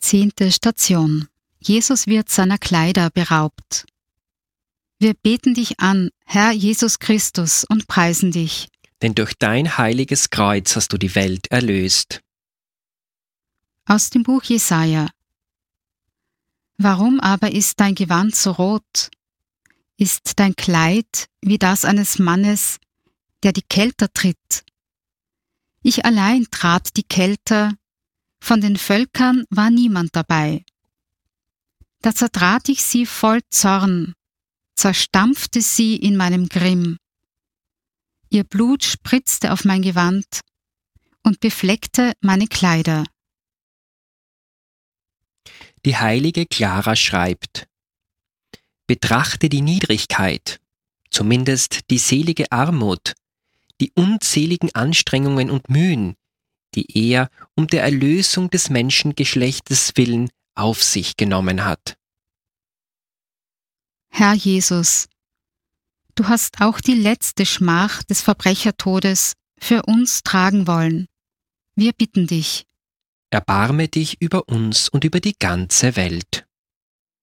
10. Station. Jesus wird seiner Kleider beraubt. Wir beten dich an, Herr Jesus Christus, und preisen dich. Denn durch dein heiliges Kreuz hast du die Welt erlöst. Aus dem Buch Jesaja. Warum aber ist dein Gewand so rot? Ist dein Kleid wie das eines Mannes, der die Kelter tritt? Ich allein trat die Kelter, von den Völkern war niemand dabei. Da zertrat ich sie voll Zorn, zerstampfte sie in meinem Grimm. Ihr Blut spritzte auf mein Gewand und befleckte meine Kleider. Die heilige Clara schreibt: Betrachte die Niedrigkeit, zumindest die selige Armut, die unzähligen Anstrengungen und Mühen, die er um der Erlösung des Menschengeschlechtes willen auf sich genommen hat. Herr Jesus, du hast auch die letzte Schmach des Verbrechertodes für uns tragen wollen. Wir bitten dich. Erbarme dich über uns und über die ganze Welt.